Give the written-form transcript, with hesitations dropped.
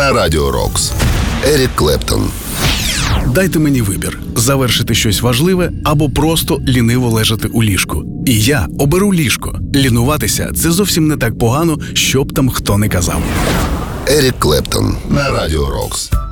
на Радіо Рокс. Ерік Клептон. Дайте мені вибір – завершити щось важливе або просто ліниво лежати у ліжку. І я оберу ліжко. Лінуватися – це зовсім не так погано, що б там хто не казав. Ерік Клептон на Радіо Рокс.